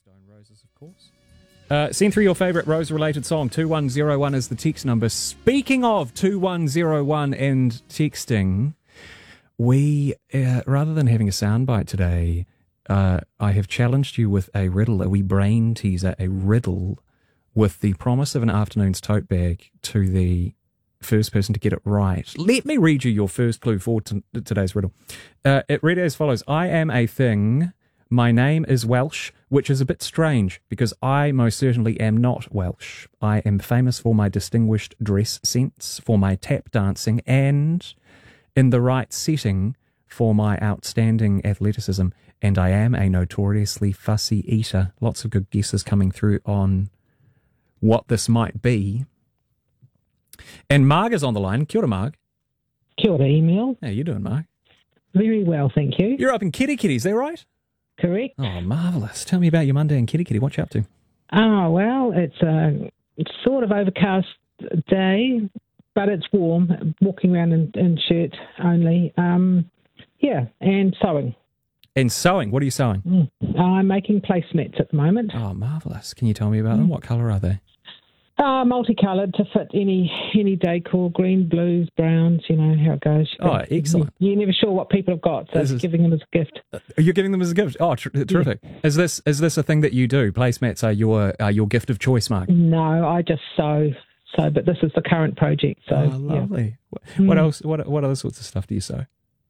Stone Roses, of course. Send through your favourite Rose-related song. 2101 is the text number. Speaking of 2101 and texting, we, rather than having a soundbite today, I have challenged you with a riddle, a wee brain teaser, a riddle with the promise of an afternoon's tote bag to the first person to get it right. Let me read you your first clue for today's riddle. It read as follows. I am a thing. My name is Welsh, which is a bit strange because I most certainly am not Welsh. I am famous for my distinguished dress sense, for my tap dancing, and in the right setting for my outstanding athleticism. And I am a notoriously fussy eater. Lots of good guesses coming through on what this might be. And Marg is on the line. Kia ora, Marg. Kia ora, Emil. How you doing, Marg? Very well, thank you. You're up in Kirikiri, is that right? Correct. Oh, marvellous. Tell me about your Monday in Kirikiri. What you up to? Oh, well, it's a sort of overcast day, but it's warm. Walking around in shirt only. Yeah, and sewing. And sewing? What are you sewing? I'm making placemats at the moment. Oh, marvellous. Can you tell me about them? What colour are they? Multicoloured to fit any decor, green, blues, browns, you know how it goes. Oh, excellent. You're never sure what people have got, so it's giving them as a gift. You're giving them as a gift? Oh, terrific. Yeah. Is this a thing that you do? Placemats are your gift of choice, Mark? No, I just sew, but this is the current project. So, lovely. Yeah. What else? What other sorts of stuff do you sew?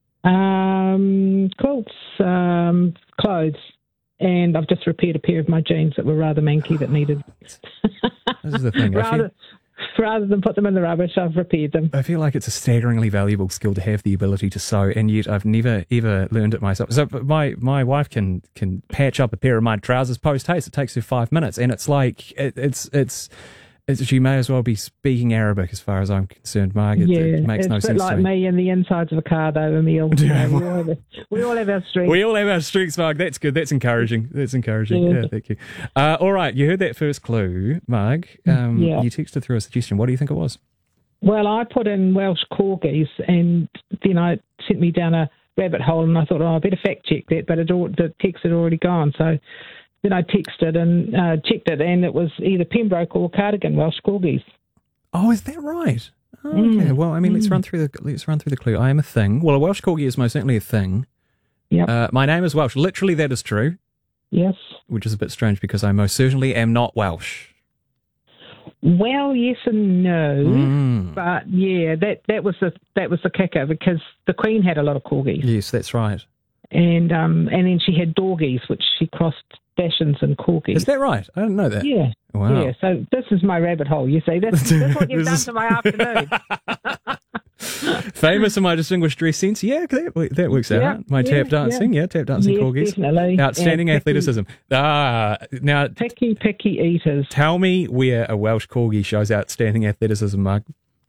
Quilts, clothes. And I've just repaired a pair of my jeans that were rather manky that needed. This is the thing. rather than put them in the rubbish, I've repaired them. I feel like it's a staggeringly valuable skill to have the ability to sew, and yet I've never ever learned it myself. So my wife can patch up a pair of my trousers post haste. It takes her 5 minutes, and it's like she may as well be speaking Arabic as far as I'm concerned, Marg. It makes no sense to me. It's a bit like me in the insides of a car, though, Emil. We all have our strengths. We all have our strengths, Marg. That's good. That's encouraging. Yeah, thank you. All right, you heard that first clue, Marg. You texted through a suggestion. What do you think it was? Well, I put in Welsh corgis, and then it sent me down a rabbit hole, and I thought, I better fact check that, but the text had already gone, so... Then I texted and checked it, and it was either Pembroke or Cardigan Welsh corgis. Oh, is that right? Oh, okay. Well, I mean, let's run through the clue. I am a thing. Well, a Welsh corgi is most certainly a thing. Yep. My name is Welsh. Literally, that is true. Yes. Which is a bit strange because I most certainly am not Welsh. Well, yes and no, but yeah, that was the kicker because the Queen had a lot of corgis. Yes, that's right. And then she had dorgies, which she crossed Dachshunds and corgis. Is that right? I didn't know that. Yeah. Wow. Yeah, so this is my rabbit hole, you see. That's what you've done to my afternoon. Famous in my distinguished dress sense. Yeah, that works out. My tap dancing. Yeah, tap dancing corgis. Definitely. Outstanding athleticism. Now, picky eaters. Tell me where a Welsh corgi shows outstanding athleticism, Mark.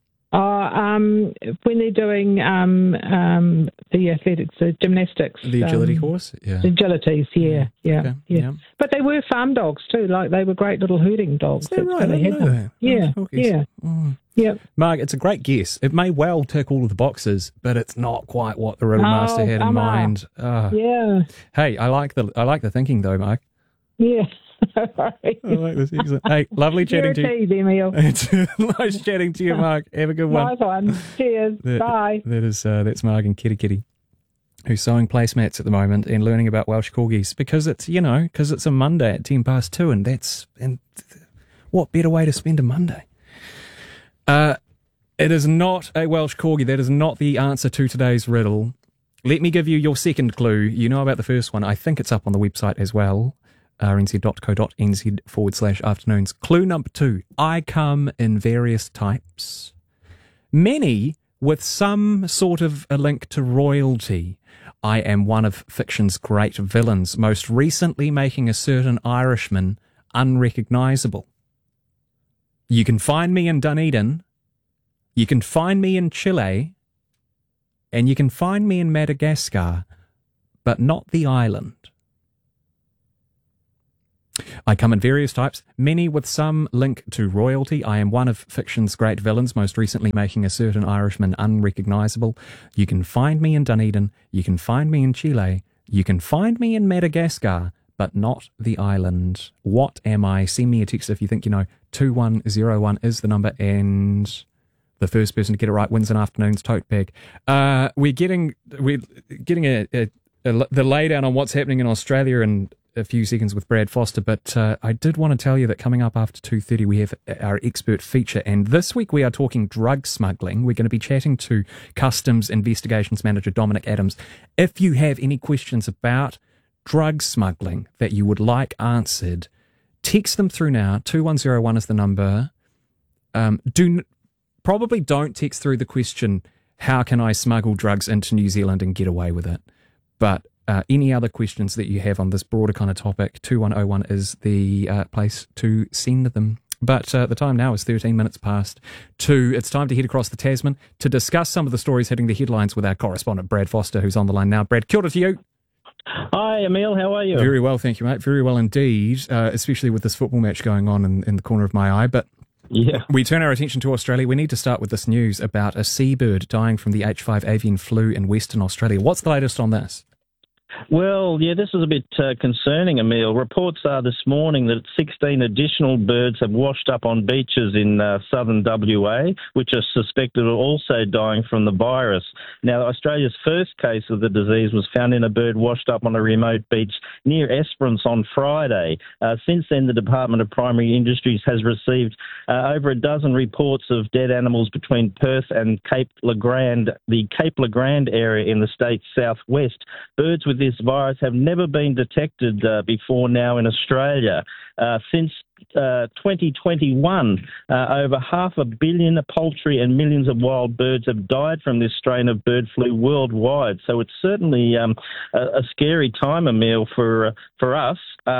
When they're doing the athletics, the gymnastics. The agility course? Yeah. The agilities, yeah. Okay. Yeah. But they were farm dogs too, like they were great little hooting dogs. Is that right? I didn't know that. Yeah. Yep. Mark, it's a great guess. It may well tick all of the boxes, but it's not quite what the Riddle Master had in mind. Yeah. Hey, I like the thinking though, Mark. Yeah. I like this. Excellent. Hey, lovely chatting to you. Emil. It's nice chatting to you, Mark. Have a good one. Nice one. Cheers. Bye. That's Mark and Kirikiri, who's sewing placemats at the moment and learning about Welsh corgis because it's a Monday at 2:10, and what better way to spend a Monday? It is not a Welsh corgi. That is not the answer to today's riddle. Let me give you your second clue. You know about the first one. I think it's up on the website as well. rnz.co.nz/afternoons. Clue number 2. I come in various types, many with some sort of a link to royalty. I am one of fiction's great villains, most recently making a certain Irishman unrecognisable. You can find me in Dunedin, you can find me in Chile, and you can find me in Madagascar, but not the island. I come in various types, many with some link to royalty. I am one of fiction's great villains, most recently making a certain Irishman unrecognisable. You can find me in Dunedin, you can find me in Chile, you can find me in Madagascar, but not the island. What am I? Send me a text if you think you know. 2101 is the number, and the first person to get it right wins an afternoon's tote bag. We're getting the laydown on what's happening in Australia in a few seconds with Brad Foster, but I did want to tell you that coming up after 2:30 we have our expert feature, and this week we are talking drug smuggling. We're going to be chatting to Customs Investigations Manager Dominic Adams. If you have any questions about drug smuggling that you would like answered, text them through now. 2101 is the number. Probably don't text through the question, how can I smuggle drugs into New Zealand and get away with it? But any other questions that you have on this broader kind of topic, 2101 is the place to send them. But the time now is 13 minutes past 2. It's time to head across the Tasman to discuss some of the stories hitting the headlines with our correspondent, Brad Foster, who's on the line now. Brad, kia ora to you. Hi, Emil. How are you? Very well, thank you, mate. Very well indeed, especially with this football match going on in the corner of my eye. But yeah, we turn our attention to Australia. We need to start with this news about a seabird dying from the H5 avian flu in Western Australia. What's the latest on this? Well, yeah, this is a bit concerning, Emil. Reports are this morning that 16 additional birds have washed up on beaches in southern WA, which are suspected of also dying from the virus. Now, Australia's first case of the disease was found in a bird washed up on a remote beach near Esperance on Friday. Since then, the Department of Primary Industries has received over a dozen reports of dead animals between Perth and Cape Legrand, the Cape Legrand area in the state's southwest. Birds with this virus have never been detected before now in Australia. Since 2021, over 500 million poultry and millions of wild birds have died from this strain of bird flu worldwide. So it's certainly a scary time, Emil, for us.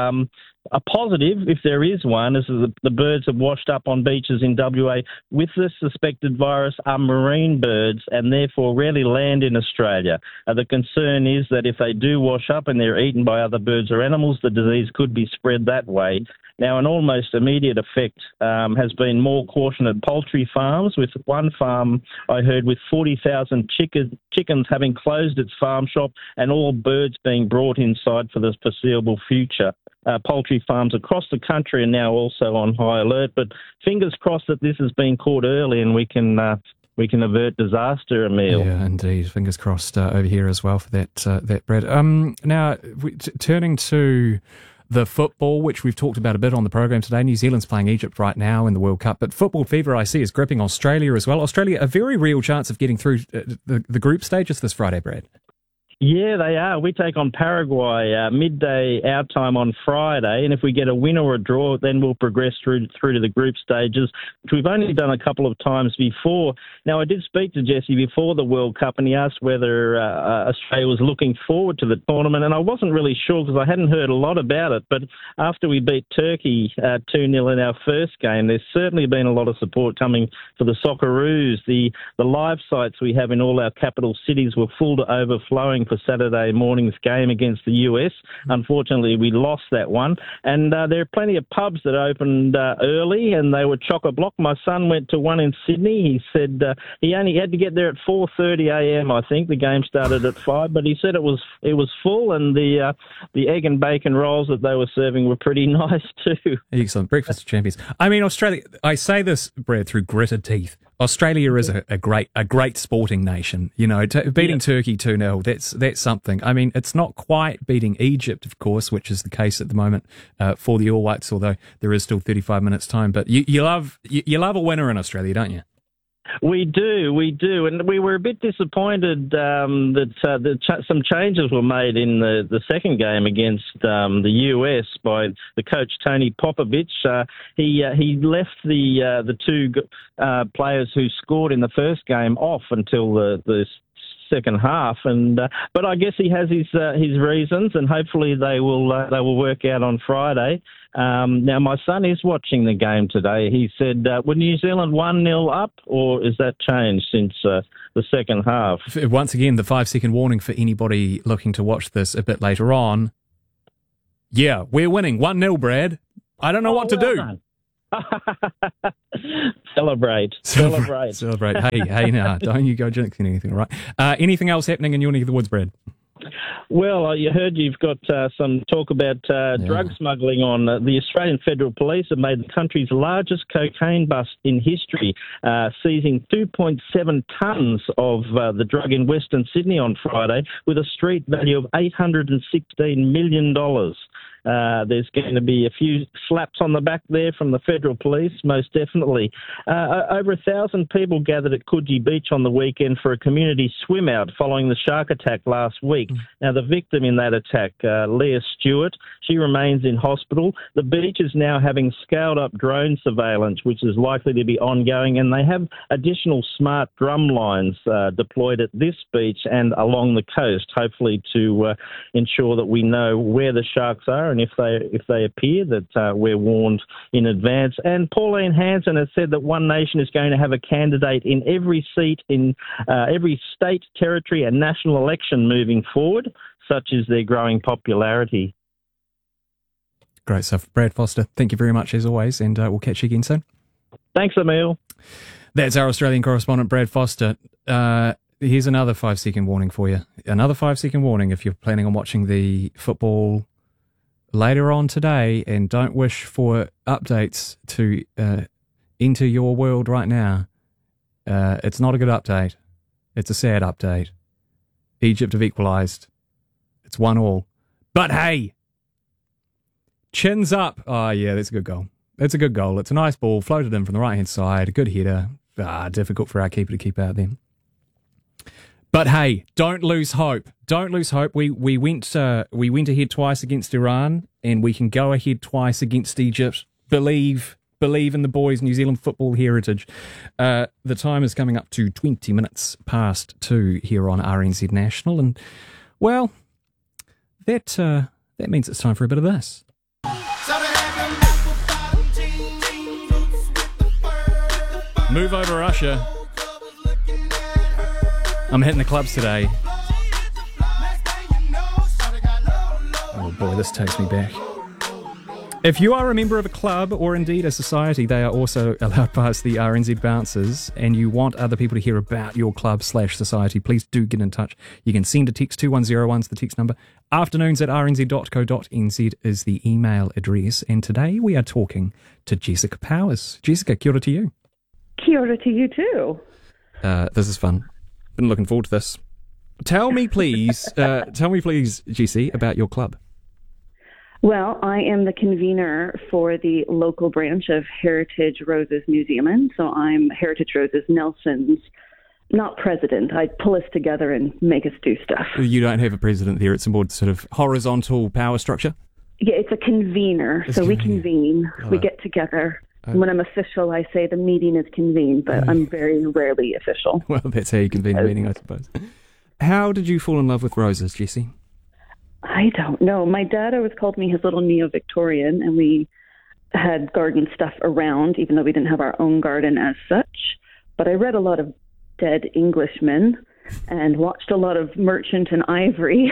A positive, if there is one, is that the birds have washed up on beaches in WA with the suspected virus are marine birds and therefore rarely land in Australia. The concern is that if they do wash up and they're eaten by other birds or animals, the disease could be spread that way. Now, an almost immediate effect has been more caution at poultry farms, with one farm I heard with 40,000 chickens having closed its farm shop and all birds being brought inside for the foreseeable future. Poultry farms across the country are now also on high alert, but fingers crossed that this has been caught early and we can avert disaster, Emil. Yeah, indeed. Fingers crossed over here as well for that Brad. Now, turning to the football, which we've talked about a bit on the program today. New Zealand's playing Egypt right now in the World Cup, but football fever, I see, is gripping Australia as well. Australia, a very real chance of getting through the group stages this Friday, Brad. Yeah, they are. We take on Paraguay midday our time on Friday, and if we get a win or a draw, then we'll progress through to the group stages, which we've only done a couple of times before. Now, I did speak to Jesse before the World Cup, and he asked whether Australia was looking forward to the tournament, and I wasn't really sure because I hadn't heard a lot about it, but after we beat Turkey 2-0 in our first game, there's certainly been a lot of support coming for the Socceroos. The live sites we have in all our capital cities were full to overflowing for Saturday morning's game against the US. Unfortunately, we lost that one. And there are plenty of pubs that opened early, and they were chock-a-block. My son went to one in Sydney. He said he only had to get there at 4:30 a.m. I think the game started at 5, but he said it was full, and the egg and bacon rolls that they were serving were pretty nice too. Excellent. Breakfast of champions. I mean, Australia, I say this, Brad, through gritted teeth. Australia is a great sporting nation. You know, beating Turkey 2-0, that's something. I mean, it's not quite beating Egypt, of course, which is the case at the moment for the All Whites, although there is still 35 minutes time. But you love a winner in Australia, don't you? We do, and we were a bit disappointed that some changes were made in the second game against the US by the coach Tony Popovich. He left the two players who scored in the first game off until the second half, and but I guess he has his reasons, and hopefully they will work out on Friday. Now, my son is watching the game today. He said, "Were New Zealand 1-0 up, or is that changed since the second half?" Once again, the 5-second warning for anybody looking to watch this a bit later on. Yeah, we're winning 1-0, Brad. I don't know what to do. Done. Celebrate. Hey, now, don't you go jinxing anything, all right? Anything else happening in your neck of the woods, Brad? Well, you heard you've got some talk about drug smuggling on. The Australian Federal Police have made the country's largest cocaine bust in history, seizing 2.7 tonnes of the drug in Western Sydney on Friday with a street value of $816 million. There's going to be a few slaps on the back there from the Federal Police, most definitely. Over 1,000 people gathered at Coogee Beach on the weekend for a community swim out following the shark attack last week. Now, the victim in that attack, Leah Stewart, she remains in hospital. The beach is now having scaled-up drone surveillance, which is likely to be ongoing, and they have additional smart drum lines deployed at this beach and along the coast, hopefully to ensure that we know where the sharks are, and if they appear, that we're warned in advance. And Pauline Hanson has said that One Nation is going to have a candidate in every seat in every state, territory and national election moving forward, such as their growing popularity. Great stuff. Brad Foster, thank you very much as always, and we'll catch you again soon. Thanks, Emil. That's our Australian correspondent, Brad Foster. Here's another 5-second warning for you. Another 5-second warning if you're planning on watching the football later on today, and don't wish for updates to enter your world right now. It's not a good update. It's a sad update. Egypt have equalised. It's 1-1. But hey, chins up. Oh, yeah, that's a good goal. It's a good goal. It's a nice ball, floated in from the right-hand side, a good header. Difficult for our keeper to keep out there. But hey, don't lose hope. Don't lose hope. We went ahead twice against Iran, and we can go ahead twice against Egypt. Believe in the boys' New Zealand football heritage. The time is coming up to 20 minutes past 2 here on RNZ National, and well, that means it's time for a bit of this. Move over, Russia. I'm hitting the clubs today. Oh boy, this takes me back. If you are a member of a club or indeed a society, they are also allowed past the RNZ bouncers, and you want other people to hear about your club/society, please do get in touch. You can send a text, 2101 is the text number. afternoons@rnz.co.nz is the email address. And today we are talking to Jessica Powers. Jessica, kia ora to you. Kia ora to you too. This is fun. Been looking forward to this. Tell me, please, Jessie, about your club. Well, I am the convener for the local branch of Heritage Roses New Zealand. So I'm Heritage Roses Nelson's, not president. I pull us together and make us do stuff. You don't have a president there. It's a more sort of horizontal power structure? Yeah, it's a convener. We convene. We get together. When I'm official, I say the meeting is convened, but I'm very rarely official. Well, that's how you convene the meeting, I suppose. How did you fall in love with roses, Jessie? I don't know. My dad always called me his little neo-Victorian, and we had garden stuff around, even though we didn't have our own garden as such. But I read a lot of Dead Englishmen and watched a lot of Merchant and Ivory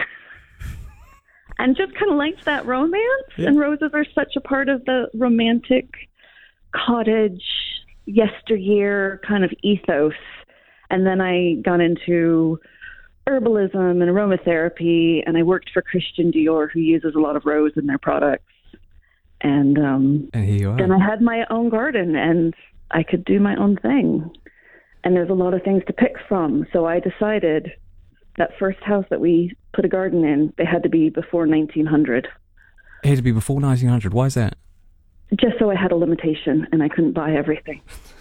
and just kind of liked that romance. Yeah. And roses are such a part of the romantic cottage, yesteryear kind of ethos. And then I got into herbalism and aromatherapy, and I worked for Christian Dior, who uses a lot of rose in their products. And here you are. Then I had my own garden, and I could do my own thing. And there's a lot of things to pick from. So I decided that first house that we put a garden in, they had to be before 1900. It had to be before 1900. Why is that? Just so I had a limitation and I couldn't buy everything.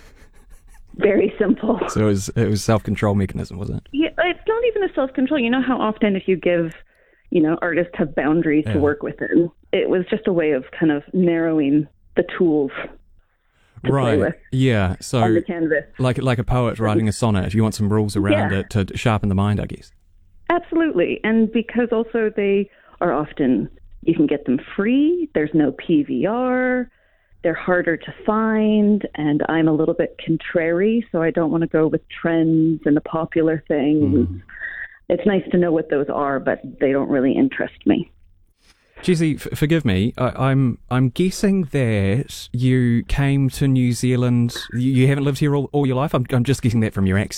Very simple. So it was self-control mechanism, was it? Yeah, it's not even a self-control. You know how often if you give, artists have boundaries to work within. It was just a way of kind of narrowing the tools to play with. Yeah. So on the canvas. Like a poet writing a sonnet, if you want some rules around it to sharpen the mind, I guess. Absolutely. And because also they are often, you can get them free. There's no PVR. They're harder to find, and I'm a little bit contrary, so I don't want to go with trends and the popular things. It's nice to know what those are, but they don't really interest me. Jessie, forgive me. I'm guessing that you came to New Zealand. You haven't lived here all your life. I'm just guessing that from your accent.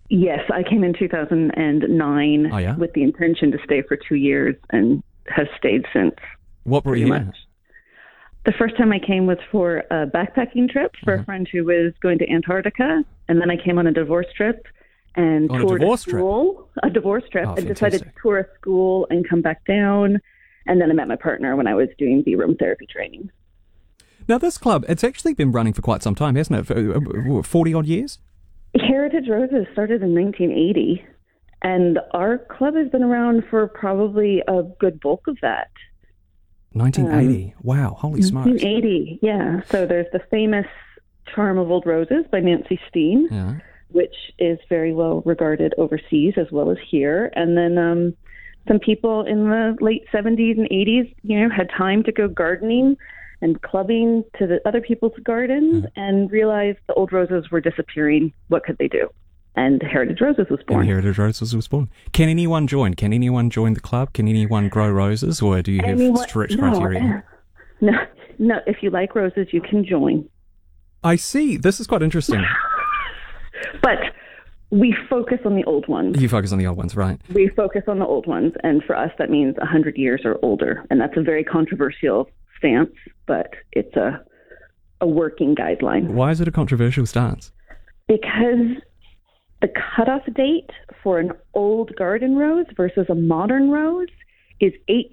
Yes, I came in 2009 Oh, yeah? with the intention to stay for 2 years and have stayed since. What brought you pretty here? much. The first time I came was for a backpacking trip for a friend who was going to Antarctica, and then I came on a divorce trip and On a toured divorce a school, a divorce trip, Oh, and decided to fantastic. tour a school and come back down. And then I met my partner when I was doing B-room therapy training. Now, this club, it's actually been running for quite some time, hasn't it? For 40-odd years? Heritage Roses started in 1980, and our club has been around for probably a good bulk of that. 1980. Wow, holy smokes. 1980, yeah. So there's the famous Charm of Old Roses by Nancy Steen, Yeah. which is very well regarded overseas as well as here. And then some people in the late 70s and 80s, had time to go gardening and clubbing to the other people's gardens and realized the old roses were disappearing. What could they do? And Heritage Roses was born. And Heritage Roses was born. Can anyone join? Can anyone join the club? Can anyone grow roses, or do you have strict criteria? No. If you like roses, you can join. I see. This is quite interesting. But we focus on the old ones. You focus on the old ones, right? We focus on the old ones, and for us, that means 100 years or older. And that's a very controversial stance, but it's a working guideline. Why is it a controversial stance? Because the cutoff date for an old garden rose versus a modern rose is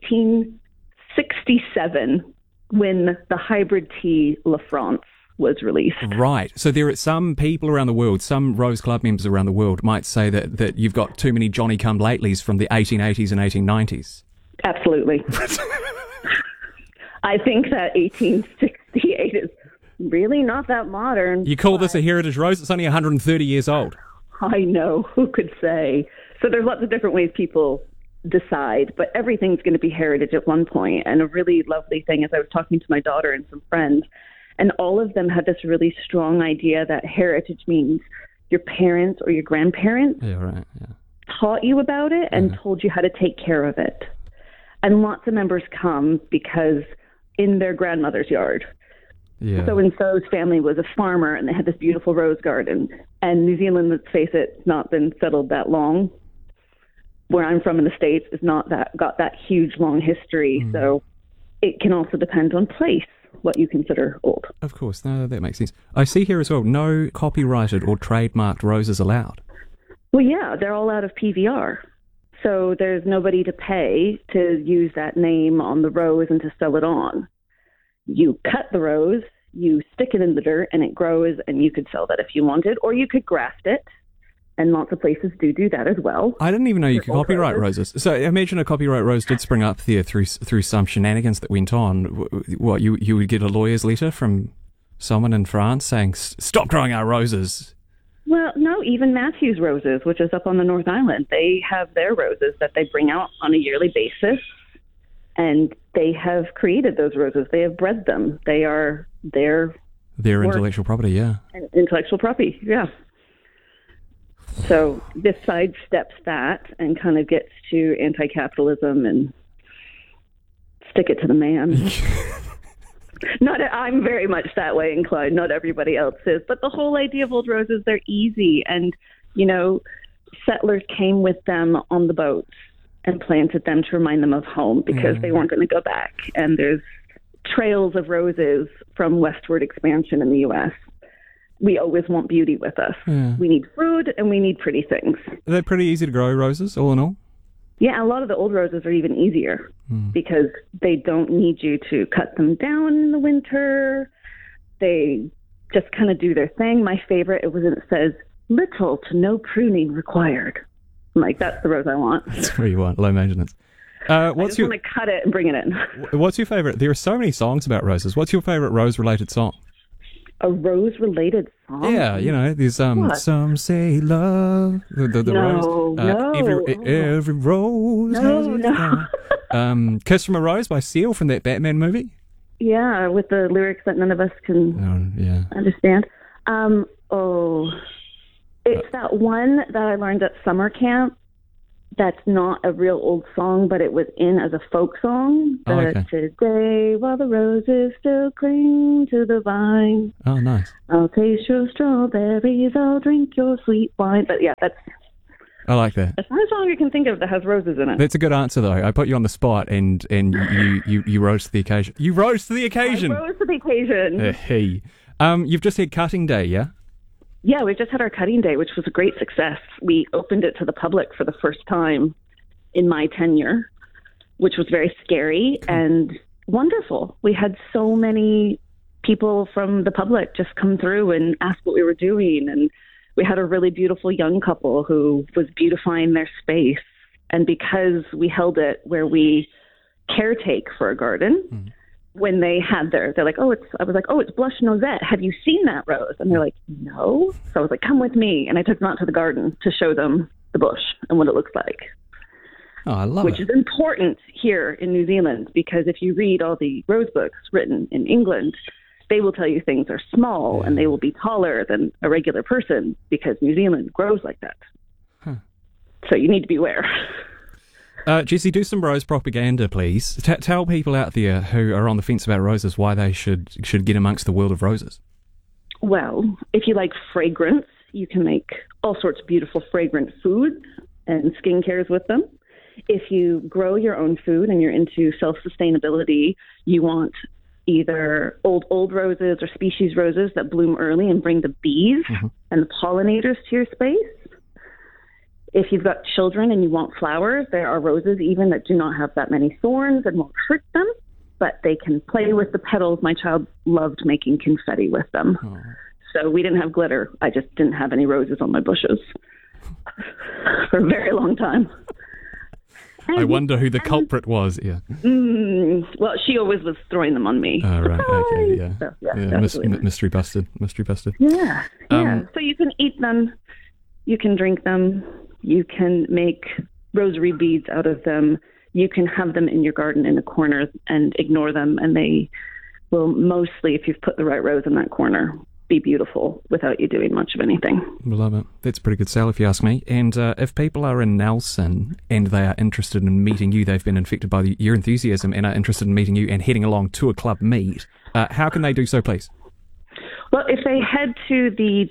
1867, when the hybrid tea La France was released. Right. So there are some people around the world, some Rose Club members around the world might say that you've got too many Johnny-come-latelys from the 1880s and 1890s. Absolutely. I think that 1868 is really not that modern. You call this a heritage rose? It's only 130 years old. I know. Who could say? So there's lots of different ways people decide, but everything's going to be heritage at one point. And a really lovely thing is I was talking to my daughter and some friends, and all of them had this really strong idea that heritage means your parents or your grandparents Yeah, right. Yeah. taught you about it and told you how to take care of it. And lots of members come because in their grandmother's yard, Yeah. so-and-so's family was a farmer and they had this beautiful rose garden. And New Zealand, let's face it, not been settled that long. Where I'm from in the States is not got that huge long history. So it can also depend on place, what you consider old. Of course. No, that makes sense. I see here as well, no copyrighted or trademarked roses allowed. Well, yeah, they're all out of PVR. So there's nobody to pay to use that name on the rose and to sell it on. You cut the rose, you stick it in the dirt, and it grows, and you could sell that if you wanted, or you could graft it, and lots of places do that as well. I didn't even know you could old copyright roses. So imagine a copyright rose did spring up there through some shenanigans that went on. What, you would get a lawyer's letter from someone in France saying, stop growing our roses. Well, no, even Matthews Roses, which is up on the North Island, they have their roses that they bring out on a yearly basis, and they have created those roses. They have bred them. They are their Intellectual property, yeah. intellectual property, yeah. So this sidesteps that and kind of gets to anti-capitalism and stick it to the man. I'm very much that way inclined. Not everybody else is. But the whole idea of old roses, they're easy. And, settlers came with them on the boats and planted them to remind them of home because they weren't going to go back. And there's trails of roses from westward expansion in the U.S. We always want beauty with us. Yeah. We need food and we need pretty things. They're pretty easy to grow, roses, all in all. Yeah, a lot of the old roses are even easier because they don't need you to cut them down in the winter. They just kind of do their thing. My favorite, it says, little to no pruning required. I'm like, that's the rose I want. That's what you want, low maintenance. I just want to cut it and bring it in. What's your favorite? There are so many songs about roses. What's your favorite rose-related song? A rose-related song? Yeah, there's some say love. The No, rose. no. Every rose. No. Kiss from a Rose by Seal from that Batman movie. Yeah, with the lyrics that none of us can understand. It's that one that I learned at summer camp That's not a real old song, but it was in as a folk song. Oh, okay. Today, while the roses still cling to the vine, Oh, nice. I'll taste your strawberries, I'll drink your sweet wine. But yeah, that's I like that. the only song I can think of that has roses in it. That's a good answer, though. I put you on the spot, and you rose to the occasion. You rose to the occasion. I rose to the occasion. Hey. You've just had cutting day, yeah? Yeah, we just had our cutting day, which was a great success. We opened it to the public for the first time in my tenure, which was very scary and wonderful. We had so many people from the public just come through and ask what we were doing. And we had a really beautiful young couple who was beautifying their space. And because we held it where we caretake for a garden, when they had they're like, I was like, it's blush nosette. Have you seen that rose? And they're like, no. So I was like, come with me. And I took them out to the garden to show them the bush and what it looks like. Oh, I love Which is important here in New Zealand, because if you read all the rose books written in England, they will tell you things are small and they will be taller than a regular person because New Zealand grows like that. So you need to be aware. Jessie, do some rose propaganda, please. Tell people out there who are on the fence about roses why they should get amongst the world of roses. Well, if you like fragrance, you can make all sorts of beautiful fragrant foods and skincares with them. If you grow your own food and you're into self-sustainability, you want either old roses or species roses that bloom early and bring the bees and the pollinators to your space. If you've got children and you want flowers, there are roses even that do not have that many thorns and won't hurt them, but they can play with the petals. My child loved making confetti with them. Oh. So we didn't have glitter. I just didn't have any roses on my bushes for a very long time. I wonder who the culprit was. Yeah. Well, she always was throwing them on me. Oh, right. Okay. Yeah. So, Mystery busted. Mystery busted. Yeah. So you can eat them. You can drink them. You can make rosary beads out of them. You can have them in your garden in a corner and ignore them, and they will mostly, if you've put the right rose in that corner, be beautiful without you doing much of anything. Love it. That's a pretty good sell if you ask me. And if people are in Nelson and they are interested in meeting you, they've been infected by your enthusiasm and are interested in meeting you and heading along to a club meet, how can they do so, please? Well, if they head to the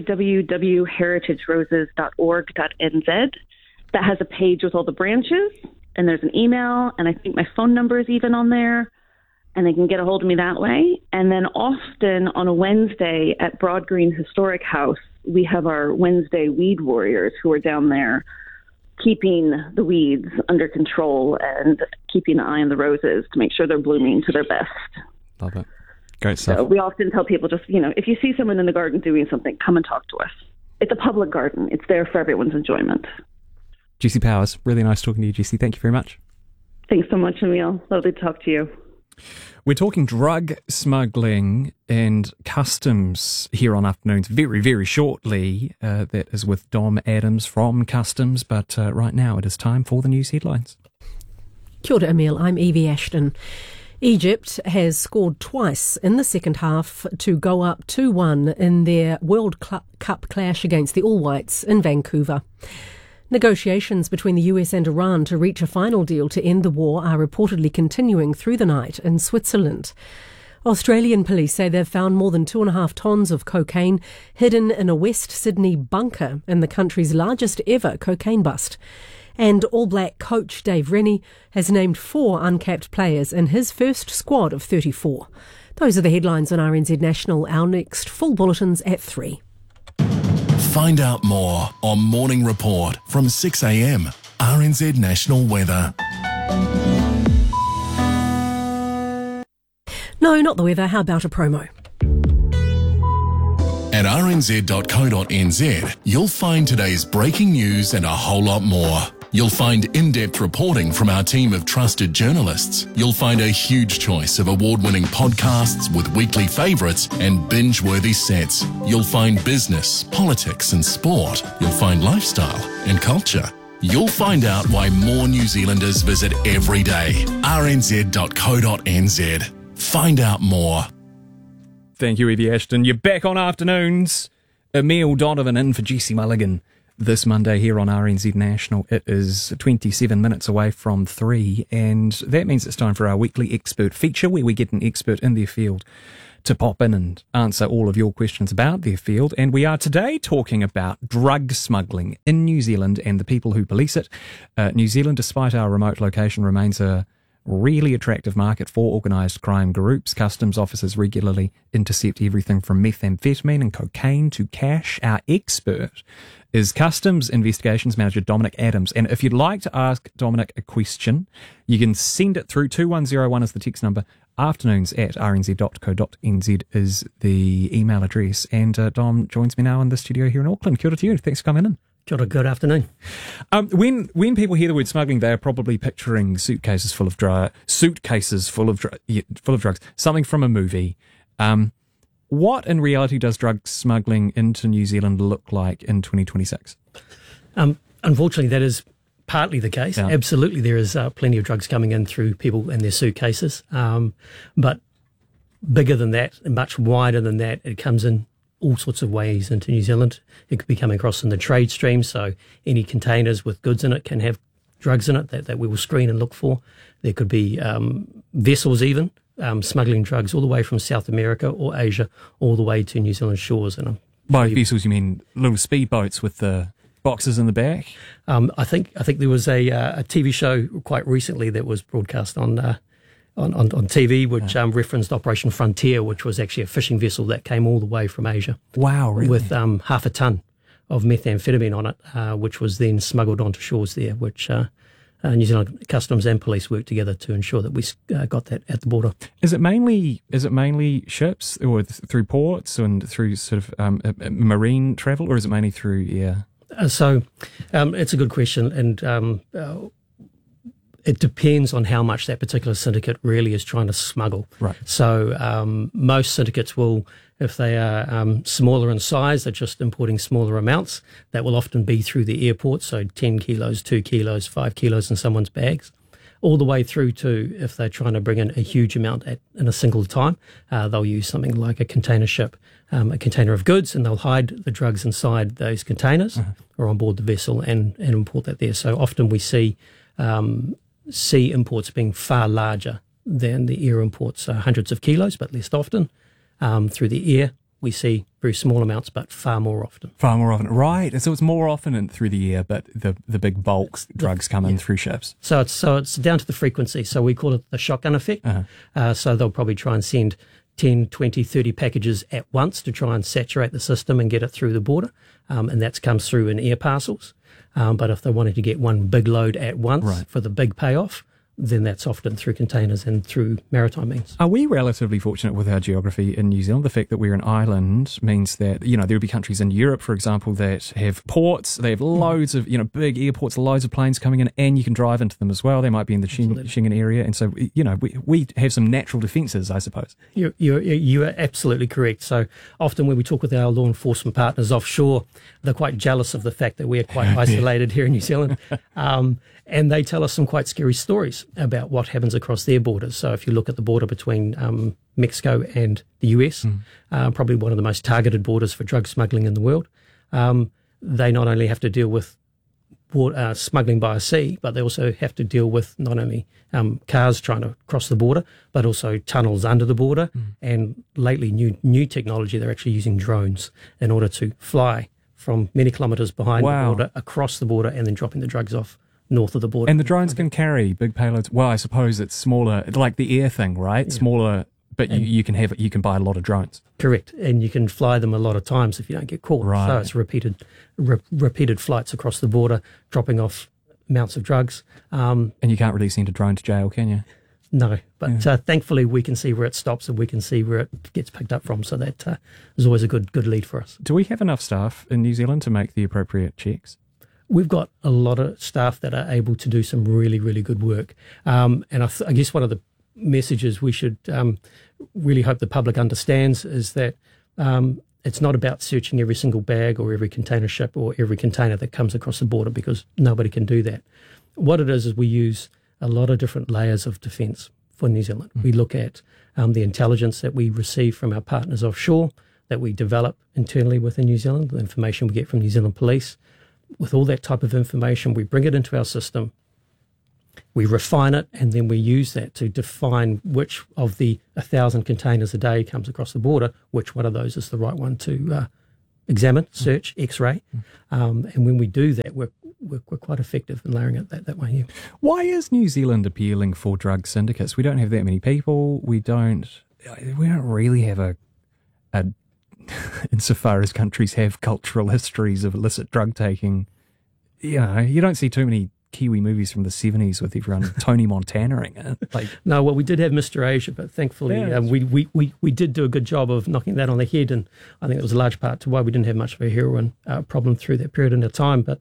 www.heritageroses.org.nz, that has a page with all the branches, and there's an email, and I think my phone number is even on there, and they can get a hold of me that way. And then often on a Wednesday at Broad Green Historic House, we have our Wednesday weed warriors who are down there keeping the weeds under control and keeping an eye on the roses to make sure they're blooming to their best. Love it. Great stuff. So we often tell people just, if you see someone in the garden doing something, come and talk to us. It's a public garden. It's there for everyone's enjoyment. Jessie Powers, really nice talking to you, Jessie. Thank you very much. Thanks so much, Emil. Lovely to talk to you. We're talking drug smuggling and customs here on Afternoons very, very shortly. That is with Dom Adams from Customs. But right now it is time for the news headlines. Kia ora, Emil. I'm Evie Ashton. Egypt has scored twice in the second half to go up 2-1 in their World Cup clash against the All Whites in Vancouver. Negotiations between the US and Iran to reach a final deal to end the war are reportedly continuing through the night in Switzerland. Australian police say they've found more than 2.5 tonnes of cocaine hidden in a West Sydney bunker in the country's largest ever cocaine bust. And All Black coach Dave Rennie has named 4 uncapped players in his first squad of 34. Those are the headlines on RNZ National. Our next full bulletin's at 3. Find out more on Morning Report from 6 a.m. RNZ National Weather. No, not the weather. How about a promo? At rnz.co.nz, you'll find today's breaking news and a whole lot more. You'll find in-depth reporting from our team of trusted journalists. You'll find a huge choice of award-winning podcasts with weekly favourites and binge-worthy sets. You'll find business, politics and sport. You'll find lifestyle and culture. You'll find out why more New Zealanders visit every day. rnz.co.nz. Find out more. Thank you, Evie Ashton. You're back on Afternoons. Emil Donovan in for Jessie Mulligan. this Monday here on RNZ National. It is 27 minutes away from 3, and that means it's time for our weekly expert feature where we get an expert in their field to pop in and answer all of your questions about their field. And we are today talking about drug smuggling in New Zealand and the people who police it. New Zealand, despite our remote location, remains a really attractive market for organised crime groups. Customs officers regularly intercept everything from methamphetamine and cocaine to cash. Our expert is Customs Investigations Manager Dominic Adams. And if you'd like to ask Dominic a question, you can send it through 2101 is the text number. afternoons@rnz.co.nz is the email address. And Dom joins me now in the studio here in Auckland. Kia ora to you. Thanks for coming in. Kia ora, good afternoon. When people hear the word smuggling, they are probably picturing suitcases full of drugs, something from a movie. What in reality does drug smuggling into New Zealand look like in 2026? Unfortunately, that is partly the case. Yeah. Absolutely, there is plenty of drugs coming in through people and their suitcases. But bigger than that, and much wider than that, it comes in all sorts of ways into New Zealand. It could be coming across in the trade stream, so any containers with goods in it can have drugs in it that we will screen and look for. There could be vessels even, smuggling drugs all the way from South America or Asia all the way to New Zealand shores. And by vessels, you mean little speedboats with the boxes in the back? I think there was a TV show quite recently that was broadcast on TV, which referenced Operation Frontier, which was actually a fishing vessel that came all the way from Asia. Wow, really? With half a ton of methamphetamine on it, which was then smuggled onto shores there, which New Zealand Customs and Police worked together to ensure that we got that at the border. Is it mainly ships or through ports and through sort of marine travel, or is it mainly through air? So it's a good question, and it depends on how much that particular syndicate really is trying to smuggle. Right. So most syndicates will, if they are smaller in size, they're just importing smaller amounts. That will often be through the airport, so 10 kilos, 2 kilos, 5 kilos in someone's bags, all the way through to if they're trying to bring in a huge amount in a single time, they'll use something like a container ship, a container of goods, and they'll hide the drugs inside those containers or on board the vessel and import that there. So often we see sea imports being far larger than the air imports, hundreds of kilos, but less often. Through the air, we see very small amounts, but far more often. Far more often, right. So it's more often through the air, but the big bulk drugs come in through ships. So it's down to the frequency. So we call it the shotgun effect. So they'll probably try and send 10, 20, 30 packages at once to try and saturate the system and get it through the border. And that comes through in air parcels. But if they wanted to get one big load at once for the big payoff, then that's often through containers and through maritime means. Are we relatively fortunate with our geography in New Zealand? The fact that we're an island means that, there'll be countries in Europe, for example, that have ports, they have loads of, big airports, loads of planes coming in, and you can drive into them as well. They might be in the Schengen area. And so, we have some natural defences, I suppose. You are absolutely correct. So often when we talk with our law enforcement partners offshore, they're quite jealous of the fact that we are quite isolated here in New Zealand. And they tell us some quite scary stories about what happens across their borders. So if you look at the border between Mexico and the US, probably one of the most targeted borders for drug smuggling in the world, they not only have to deal with smuggling by sea, but they also have to deal with not only cars trying to cross the border, but also tunnels under the border. And lately, new technology, they're actually using drones in order to fly from many kilometres behind the border, across the border, and then dropping the drugs off north of the border. And the drones can carry big payloads. Well, I suppose it's smaller, like the air thing, right? Yeah. Smaller, but you can buy a lot of drones. Correct, and you can fly them a lot of times if you don't get caught. Right. So it's repeated flights across the border, dropping off amounts of drugs. And you can't really send a drone to jail, can you? No, but thankfully we can see where it stops and we can see where it gets picked up from. So that is always a good lead for us. Do we have enough staff in New Zealand to make the appropriate checks? We've got a lot of staff that are able to do some really, really good work. And I guess one of the messages we should really hope the public understands is that it's not about searching every single bag or every container ship or every container that comes across the border, because nobody can do that. What it is we use a lot of different layers of defence for New Zealand. We look at the intelligence that we receive from our partners offshore, that we develop internally within New Zealand, the information we get from New Zealand Police. with all that type of information, we bring it into our system, we refine it, and then we use that to define which of the 1,000 containers a day comes across the border, which one of those is the right one to examine, search, X-ray. And when we do that, we're quite effective in layering it that way. Yeah. Why is New Zealand appealing for drug syndicates? We don't have that many people. We don't really have a insofar as countries have cultural histories of illicit drug taking. You know, you don't see too many Kiwi movies from the 70s with everyone Tony Montana-ing it. No, well, we did have Mr. Asia, but thankfully we did do a good job of knocking that on the head, and I think it was a large part to why we didn't have much of a heroin problem through that period in our time. But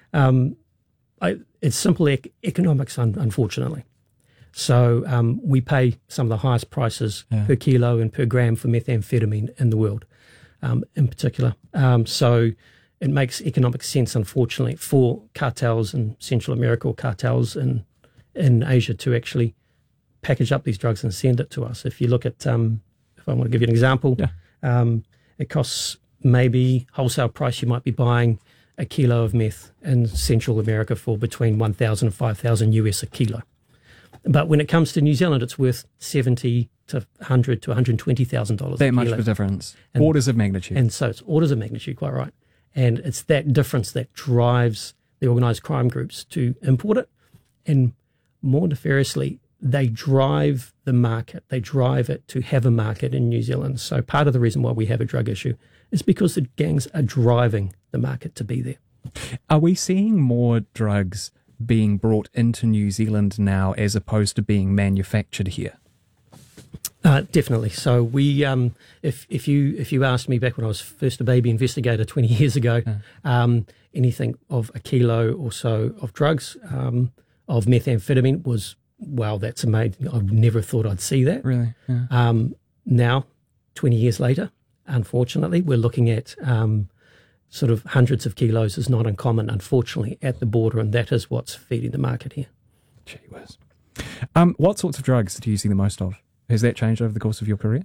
it's simple economics, unfortunately. So we pay some of the highest prices per kilo and per gram for methamphetamine in the world, in particular. So it makes economic sense, unfortunately, for cartels in Central America or cartels in Asia to actually package up these drugs and send it to us. If you look at, if I want to give you an example, it costs maybe wholesale price, you might be buying a kilo of meth in Central America for between 1,000 and 5,000 US a kilo. But when it comes to New Zealand, it's worth $70 to $100 to $120,000. That much of a difference. Orders of magnitude. And so it's orders of magnitude, quite right. And it's that difference that drives the organised crime groups to import it. And more nefariously, they drive the market. They drive it to have a market in New Zealand. So part of the reason why we have a drug issue is because the gangs are driving the market to be there. Are we seeing more drugs being brought into New Zealand now as opposed to being manufactured here? Definitely. So we, if you asked me back when I was first a baby investigator 20 years ago, anything of a kilo or so of drugs, of methamphetamine was, wow, that's amazing. I never thought I'd see that. Really? Yeah. Now, 20 years later, unfortunately, we're looking at sort of hundreds of kilos is not uncommon, unfortunately, at the border, and that is what's feeding the market here. Gee whiz. What sorts of drugs do you see the most of? Has that changed over the course of your career?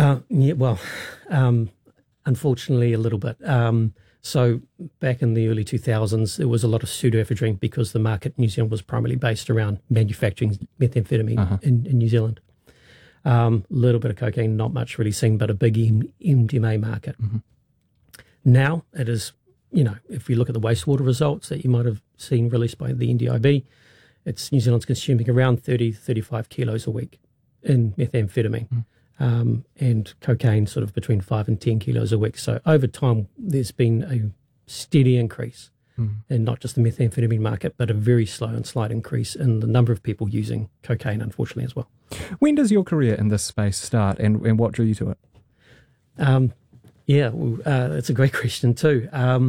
Unfortunately, a little bit. So back in the early 2000s, there was a lot of pseudoephedrine because the market in New Zealand was primarily based around manufacturing methamphetamine in New Zealand. A little bit of cocaine, not much really seen, but a big MDMA market. Mm-hmm. Now it is, if we look at the wastewater results that you might have seen released by the NDIB, it's New Zealand's consuming around 30, 35 kilos a week in methamphetamine, and cocaine sort of between 5 and 10 kilos a week. So over time, there's been a steady increase in not just the methamphetamine market, but a very slow and slight increase in the number of people using cocaine, unfortunately, as well. When does your career in this space start, and what drew you to it? It's a great question too.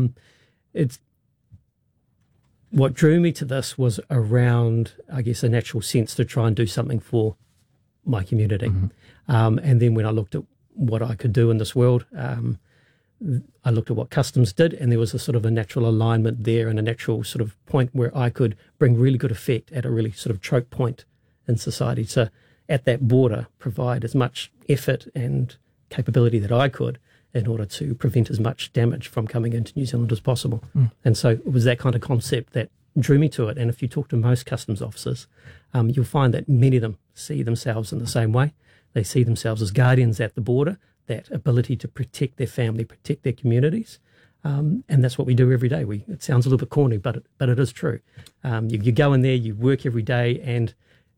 What drew me to this was around, I guess, a natural sense to try and do something for my community. And then when I looked at what I could do in this world, I looked at what customs did, and there was a sort of a natural alignment there and a natural sort of point where I could bring really good effect at a really sort of choke point in society to, at that border, provide as much effort and capability that I could in order to prevent as much damage from coming into New Zealand as possible. And so it was that kind of concept that drew me to it. And if you talk to most customs officers, you'll find that many of them see themselves in the same way. They see themselves as guardians at the border, that ability to protect their family, protect their communities. And that's what we do every day. It sounds a little bit corny, but it is true. You go in there, you work every day, and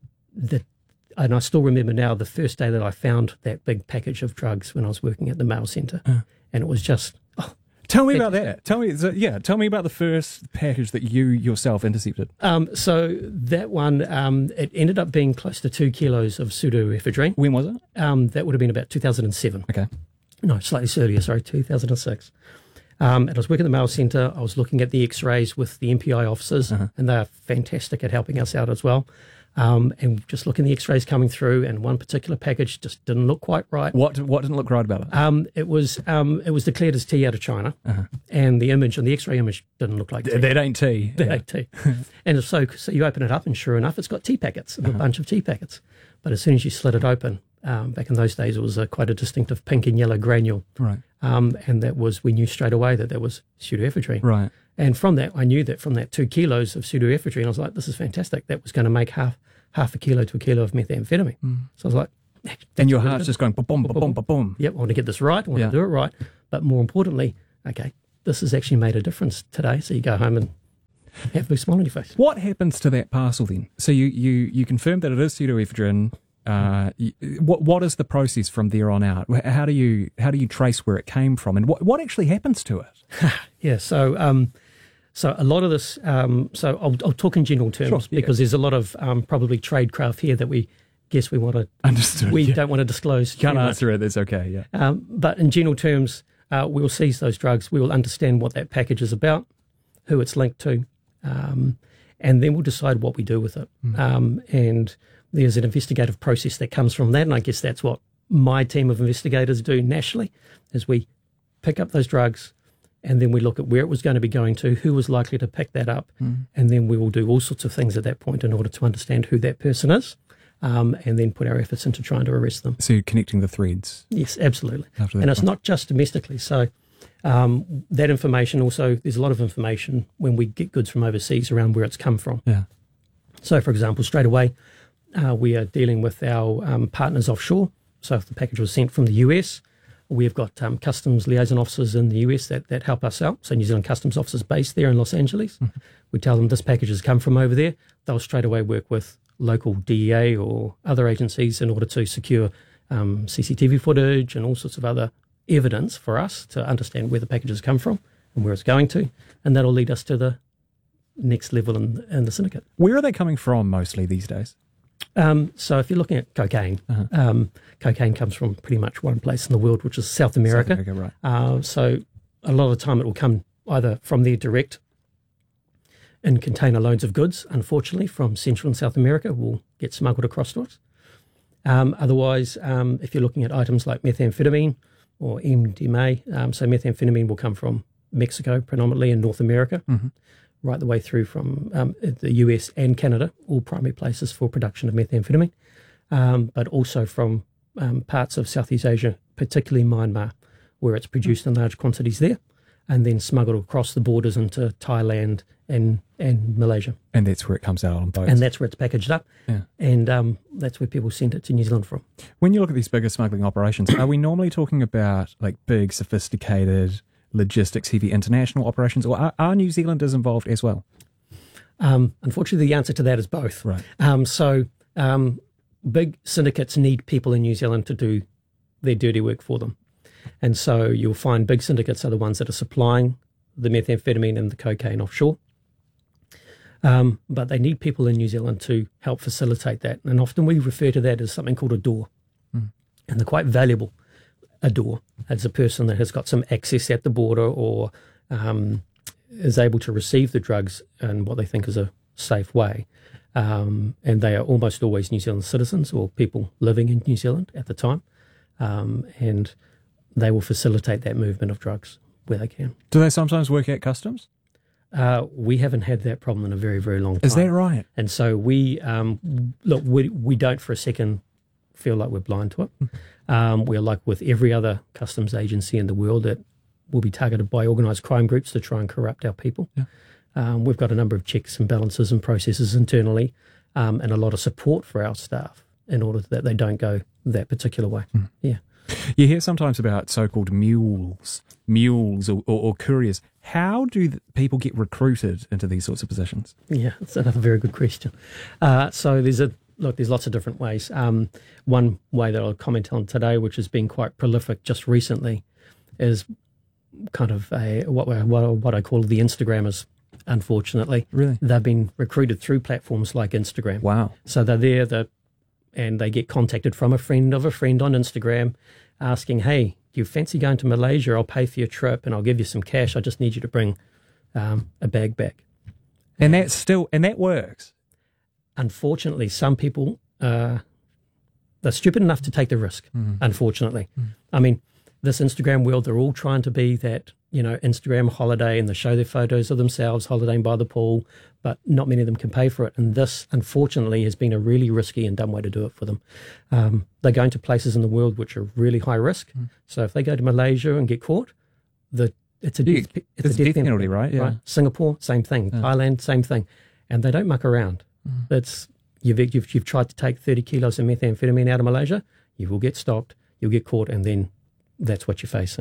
I still remember now the first day that I found that big package of drugs when I was working at the mail centre. And it was just... Tell me about that. Tell me about the first package that you yourself intercepted. So that one, it ended up being close to 2 kilos of pseudoephedrine. When was it? That would have been about 2007. Okay. No, slightly earlier, 2006. And I was working at the mail centre. I was looking at the X-rays with the MPI officers, and they're fantastic at helping us out as well. And just looking at the X-rays coming through, and one particular package just didn't look quite right. What didn't look right about it? It was declared as tea out of China, and the image on the X-ray image didn't look like tea. That ain't tea. That ain't tea. And so you open it up, and sure enough, it's got tea packets, a bunch of tea packets. But as soon as you slit it open, back in those days, it was quite a distinctive pink and yellow granule. Right. And we knew straight away that was pseudoephedrine. Right. And from that, I knew that from that 2 kilos of pseudoephedrine, I was like, this is fantastic. That was going to make half a kilo to a kilo of methamphetamine. So I was like, and your heart's just going ba-boom, ba-boom, ba-boom. Yep, I want to get this right. I want to do it right. But more importantly, okay, this has actually made a difference today. So you go home and have a big smile on your face. What happens to that parcel then? So you confirmed that it is pseudoephedrine. What is the process from there on out? How do you trace where it came from, and what actually happens to it? Yeah, so a lot of this. So I'll talk in general terms because there's a lot of probably tradecraft here that we want to understood. We don't want to disclose. Can't answer it. That's okay. Yeah. But in general terms, we will seize those drugs. We will understand what that package is about, who it's linked to, and then we'll decide what we do with it. And there's an investigative process that comes from that, and I guess that's what my team of investigators do nationally, is we pick up those drugs, and then we look at where it was going to be going to, who was likely to pick that up, and then we will do all sorts of things at that point in order to understand who that person is, and then put our efforts into trying to arrest them. So you're connecting the threads. Yes, absolutely. And it's not just domestically. So that information also, there's a lot of information when we get goods from overseas around where it's come from. Yeah. So, for example, straight away, we are dealing with our partners offshore. So if the package was sent from the US, we've got customs liaison officers in the US that help us out. So New Zealand customs officers based there in Los Angeles. We tell them this package has come from over there. They'll straight away work with local DEA or other agencies in order to secure CCTV footage and all sorts of other evidence for us to understand where the packages come from and where it's going to. And that'll lead us to the next level in the syndicate. Where are they coming from mostly these days? So if you're looking at cocaine, cocaine comes from pretty much one place in the world, which is South America. South America, right. So a lot of the time it will come either from there direct in container loads of goods, unfortunately, from Central and South America will get smuggled across to us. Otherwise, if you're looking at items like methamphetamine or MDMA, so methamphetamine will come from Mexico predominantly in North America, right the way through from the US and Canada, all primary places for production of methamphetamine, but also from parts of Southeast Asia, particularly Myanmar, where it's produced in large quantities there, and then smuggled across the borders into Thailand and Malaysia. And that's where it comes out on boats. And that's where it's packaged up. Yeah. And that's where people send it to New Zealand from. When you look at these bigger smuggling operations, are we normally talking about like big, sophisticated, logistics, heavy international operations, or are New Zealanders involved as well? Unfortunately, the answer to that is both. Right. So big syndicates need people in New Zealand to do their dirty work for them. And so you'll find big syndicates are the ones that are supplying the methamphetamine and the cocaine offshore. But they need people in New Zealand to help facilitate that. And often we refer to that as something called a door. And they're quite valuable, a door, as a person that has got some access at the border or is able to receive the drugs in what they think is a safe way. And they are almost always New Zealand citizens or people living in New Zealand at the time. And they will facilitate that movement of drugs where they can. Do they sometimes work at customs? We haven't had that problem in a very, very long time. Is that right? And so we don't for a second feel like we're blind to it. We're like with every other customs agency in the world that will be targeted by organised crime groups to try and corrupt our people. Yeah. We've got a number of checks and balances and processes internally and a lot of support for our staff in order that they don't go that particular way. Yeah. You hear sometimes about so-called mules or couriers. How do people get recruited into these sorts of positions? Yeah, that's another very good question. So there's lots of different ways. One way that I'll comment on today, which has been quite prolific just recently, is kind of what I call the Instagrammers. Unfortunately, really, they've been recruited through platforms like Instagram. Wow! So they're there, and they get contacted from a friend of a friend on Instagram, asking, "Hey, do you fancy going to Malaysia? I'll pay for your trip, and I'll give you some cash. I just need you to bring a bag back." And that works. Unfortunately, some people they're stupid enough to take the risk. Unfortunately, I mean, this Instagram world, they're all trying to be that Instagram holiday, and they show their photos of themselves holidaying by the pool, but not many of them can pay for it. And this, unfortunately, has been a really risky and dumb way to do it for them. They're going to places in the world which are really high risk. So if they go to Malaysia and get caught, the It's a death penalty, right? Yeah. Singapore, same thing. Thailand, same thing. And they don't muck around. It's you've tried to take 30 kilos of methamphetamine out of Malaysia, you will get stopped, you'll get caught, and then that's what you're facing.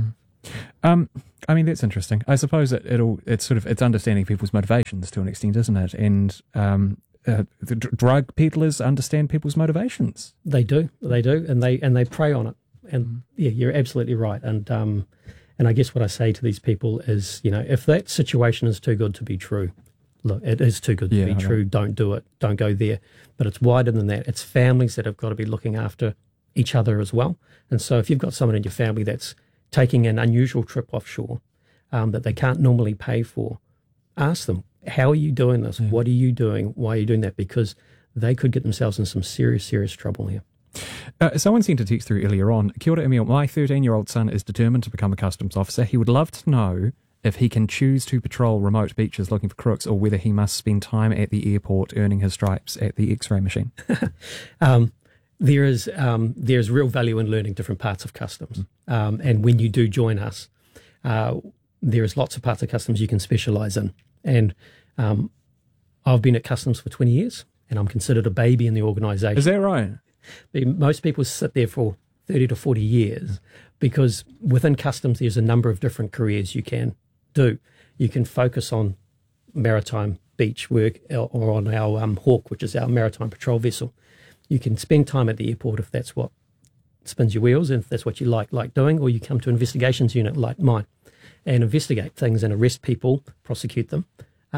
I mean, that's interesting. I suppose it's understanding people's motivations to an extent, isn't it? And the drug peddlers understand people's motivations. They do, and they prey on it. And yeah, you're absolutely right. And I guess what I say to these people is, if that situation is too good to be true, look, it is too good to be true. Don't do it. Don't go there. But it's wider than that. It's families that have got to be looking after each other as well. And so if you've got someone in your family that's taking an unusual trip offshore that they can't normally pay for, ask them, how are you doing this? What are you doing? Why are you doing that? Because they could get themselves in some serious, serious trouble here. Someone sent a text through earlier on. Kia ora, Emil. My 13-year-old son is determined to become a customs officer. He would love to know if he can choose to patrol remote beaches looking for crooks, or whether he must spend time at the airport earning his stripes at the X-ray machine. There's real value in learning different parts of customs. And when you do join us, there is lots of parts of customs you can specialise in. And I've been at customs for 20 years, and I'm considered a baby in the organisation. Is that right? Most people sit there for 30 to 40 years, because within customs there's a number of different careers you can do. You can focus on maritime beach work, or on our Hawk, which is our maritime patrol vessel. You can spend time at the airport if that's what spins your wheels and if that's what you like doing, or you come to investigations unit like mine and investigate things and arrest people, prosecute them.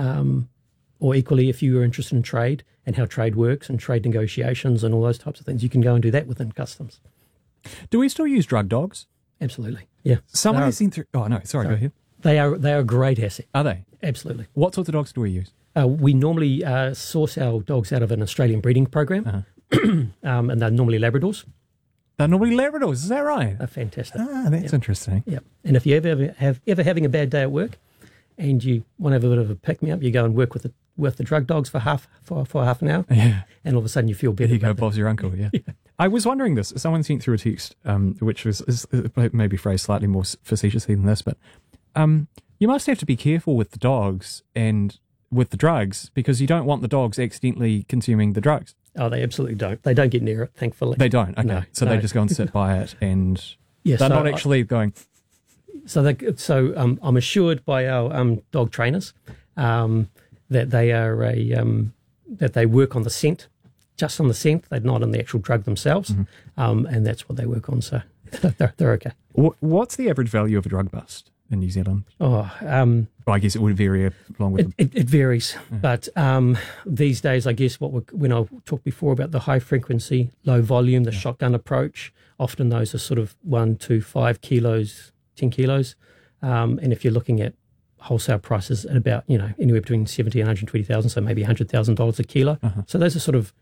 Or equally, if you are interested in trade and how trade works and trade negotiations and all those types of things, you can go and do that within customs. Do we still use drug dogs? Absolutely, yeah. Someone has seen through... Oh, no, sorry, go ahead. They are a great asset. Are they? Absolutely. What sorts of dogs do we use? We normally source our dogs out of an Australian breeding program, and they're normally Labradors. They're normally Labradors, is that right? They're fantastic. That's interesting. Yeah, and if you ever having a bad day at work, and you want to have a bit of a pick-me-up, you go and work with the drug dogs for half an hour, and all of a sudden you feel better. You go, Bob's your uncle, yeah. I was wondering this. Someone sent through a text, which is maybe phrased slightly more facetiously than this, but you must have to be careful with the dogs and with the drugs, because you don't want the dogs accidentally consuming the drugs. Oh, they absolutely don't. They don't get near it, thankfully. They don't? Okay. No, they just go and sit by it, and they're not actually going... So I'm assured by our dog trainers that they are that they work on the scent, just on the scent. They're not on the actual drug themselves, and that's what they work on. So they're okay. What's the average value of a drug bust in New Zealand? Well, I guess it would vary along with it varies, but these days, I guess when I talked before about the high frequency, low volume, the shotgun approach, often those are sort of 1 to 5 kilos. 10 kilos, and if you're looking at wholesale prices at about anywhere between 70 and 120,000, so maybe $100,000 a kilo. So those are sort of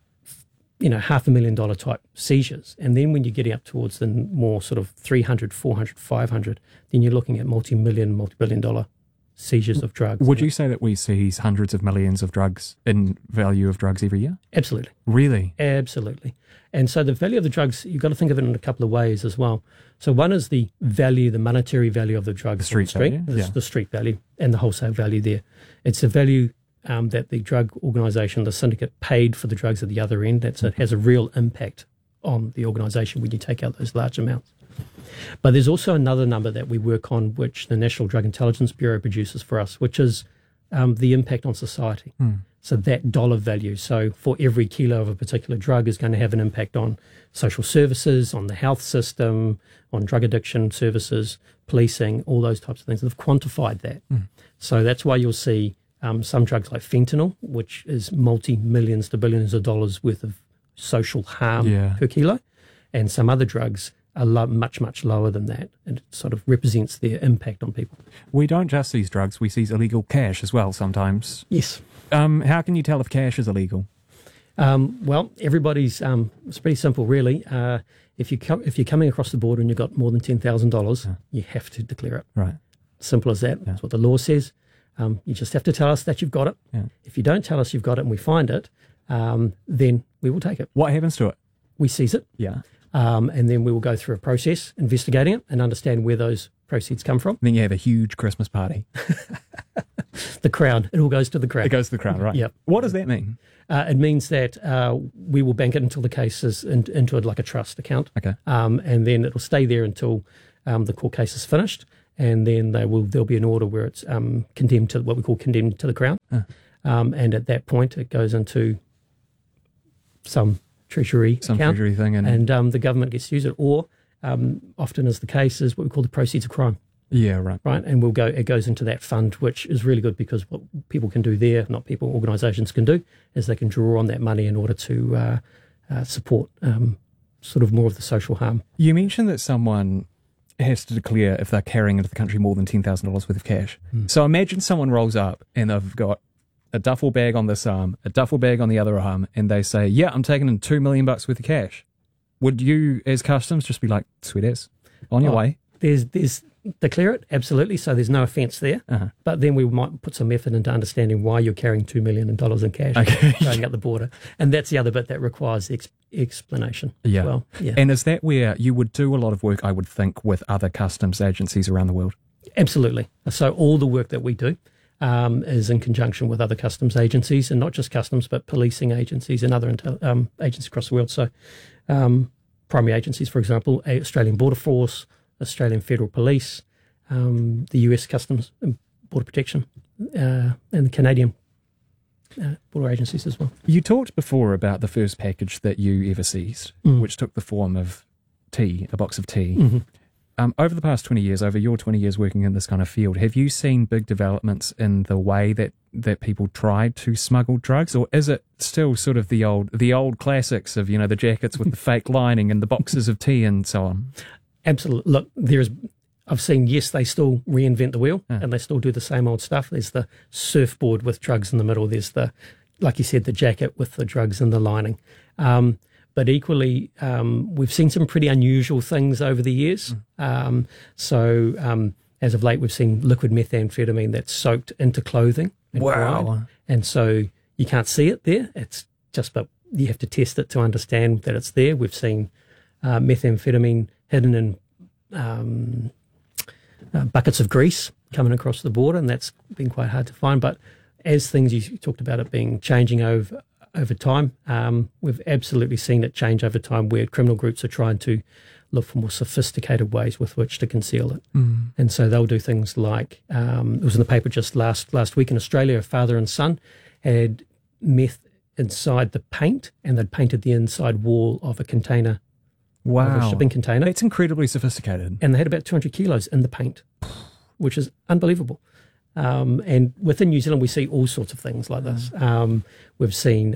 $500,000 type seizures. And then when you're getting up towards the more sort of 300, 400, 500, then you're looking at multi-billion dollar seizures of drugs. Would you say that we seize hundreds of millions of drugs in value of drugs every year? Absolutely. Really? Absolutely. And so the value of the drugs, you've got to think of it in a couple of ways as well. So one is the value, the monetary value of the drugs. The street value? The street value and the wholesale value there. It's the value that the drug organisation, the syndicate, paid for the drugs at the other end. It has a real impact on the organisation when you take out those large amounts. But there's also another number that we work on, which the National Drug Intelligence Bureau produces for us, which is the impact on society. So that dollar value. So for every kilo of a particular drug is going to have an impact on social services, on the health system, on drug addiction services, policing, all those types of things. They've quantified that. So that's why you'll see some drugs like fentanyl, which is multi-millions to billions of dollars worth of social harm per kilo, and some other drugs are much, much lower than that, and it sort of represents their impact on people. We don't just seize drugs, we seize illegal cash as well sometimes. Yes. How can you tell if cash is illegal? Well, everybody's, it's pretty simple really. If you're coming across the border and you've got more than $10,000, you have to declare it. Right. Simple as that. That's what the law says. You just have to tell us that you've got it. If you don't tell us you've got it and we find it, then we will take it. What happens to it? We seize it. Yeah. And then we will go through a process investigating it and understand where those proceeds come from. Then you have a huge Christmas party. The Crown. It all goes to the Crown. It goes to the Crown, right? Yep. What does that mean? It means that we will bank it until the case is into like a trust account. Okay. And then it'll stay there until the court case is finished. And then there'll be an order where it's condemned to what we call condemned to the Crown. And at that point, it goes into some treasury account. Treasury thing. And the government gets to use it. Or often as the case is what we call the proceeds of crime. Yeah, right. Right, and it goes into that fund, which is really good because what people can do there, not people, organisations can do, is they can draw on that money in order to support sort of more of the social harm. You mentioned that someone has to declare if they're carrying into the country more than $10,000 worth of cash. So imagine someone rolls up and they've got a duffel bag on this arm, a duffel bag on the other arm, and they say, yeah, I'm taking in $2 million worth of cash. Would you, as customs, just be like, sweet as, on your way? There's declare it, absolutely, so there's no offence there. But then we might put some effort into understanding why you're carrying $2 million in cash going out the border. And that's the other bit that requires explanation as well. Yeah. And is that where you would do a lot of work, I would think, with other customs agencies around the world? Absolutely. So all the work that we do is in conjunction with other customs agencies, and not just customs, but policing agencies and other agencies across the world. So primary agencies, for example, Australian Border Force, Australian Federal Police, the US Customs and Border Protection, and the Canadian border agencies as well. You talked before about the first package that you ever seized, which took the form of tea, a box of tea. Over the past 20 years, over your 20 years working in this kind of field, have you seen big developments in the way that people try to smuggle drugs, or is it still sort of the old classics of, the jackets with the fake lining and the boxes of tea and so on? Absolutely. Look, I've seen, yes, they still reinvent the wheel and they still do the same old stuff. There's the surfboard with drugs in the middle. There's like you said, the jacket with the drugs in the lining. But equally, we've seen some pretty unusual things over the years. So as of late, we've seen liquid methamphetamine that's soaked into clothing. Wow. And so you can't see it there. It's just, but you have to test it to understand that it's there. We've seen methamphetamine hidden in buckets of grease coming across the border, and that's been quite hard to find. But as things, you talked about it changing over time, we've absolutely seen it change over time, where criminal groups are trying to look for more sophisticated ways with which to conceal it. And so they'll do things like, it was in the paper just last week in Australia, a father and son had meth inside the paint, and they'd painted the inside wall of a container. Wow. Of a shipping container. It's incredibly sophisticated. And they had about 200 kilos in the paint, which is unbelievable. And within New Zealand, we see all sorts of things like this. We've seen,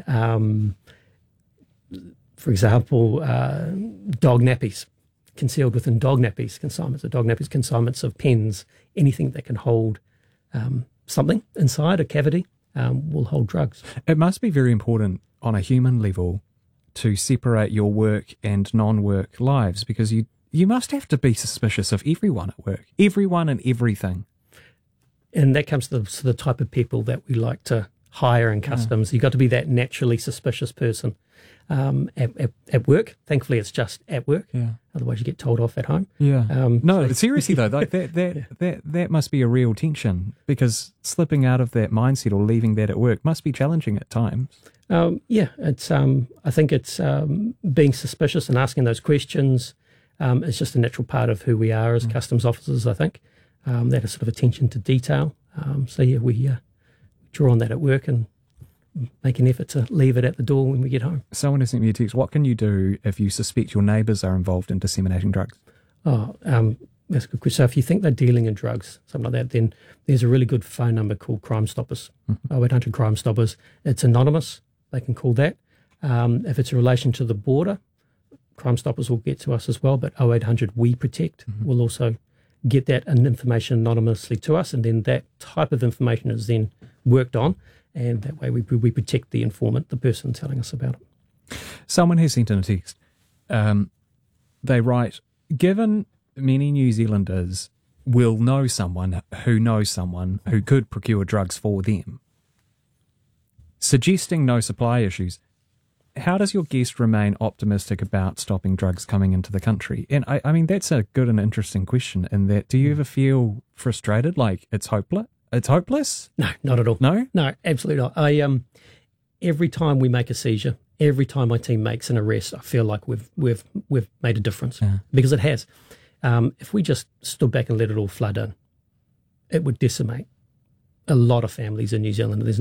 for example, dog nappies concealed within dog nappies consignments of pens, anything that can hold something inside, a cavity, will hold drugs. It must be very important on a human level to separate your work and non-work lives, because you must have to be suspicious of everyone at work, everyone and everything. And that comes to the type of people that we like to hire in customs. You've got to be that naturally suspicious person at work. Thankfully, it's just at work. Otherwise, you get told off at home. No, seriously though, like that must be a real tension, because slipping out of that mindset or leaving that at work must be challenging at times. It's. I think it's being suspicious and asking those questions. It's just a natural part of who we are as customs officers, I think. That is sort of attention to detail. We draw on that at work and make an effort to leave it at the door when we get home. Someone has sent me a text. What can you do if you suspect your neighbours are involved in disseminating drugs? That's a good question. So if you think they're dealing in drugs, something like that, then there's a really good phone number called Crime Stoppers, 0800 Crime Stoppers. It's anonymous. They can call that. If it's in relation to the border, Crime Stoppers will get to us as well, but 0800 We Protect will also get that information anonymously to us, and then that type of information is then worked on, and that way we protect the informant, the person telling us about it. Someone has sent in a text. They write, given many New Zealanders will know someone who could procure drugs for them, suggesting no supply issues, how does your guest remain optimistic about stopping drugs coming into the country? And I mean, that's a good and interesting question. In that, do you ever feel frustrated, like it's hopeless? It's hopeless? No, not at all. No, absolutely not. Every time we make a seizure, every time my team makes an arrest, I feel like we've made a difference, because it has. If we just stood back and let it all flood in, it would decimate a lot of families in New Zealand. There's